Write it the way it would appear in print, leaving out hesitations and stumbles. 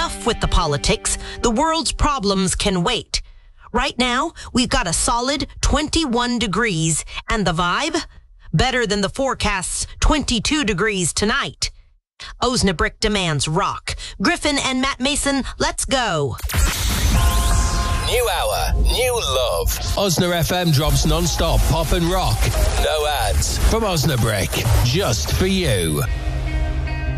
enough with the politics. The world's problems can wait. Right now, we've got a solid 21 degrees. And the vibe? Better than the forecast's 22 degrees tonight. Osnabrick demands rock. Griffin and Matt Mason, let's go. New hour, new love. Osna FM drops non-stop pop and rock. No ads from Osnabrick, just for you.